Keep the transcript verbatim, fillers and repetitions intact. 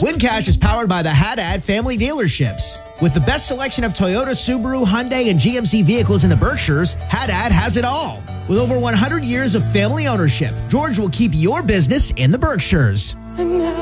Wincash is powered by the Haddad family dealerships. With the best selection of Toyota, Subaru, Hyundai, and G M C vehicles in the Berkshires, Haddad has it all. With over one hundred years of family ownership, George will keep your business in the Berkshires. And now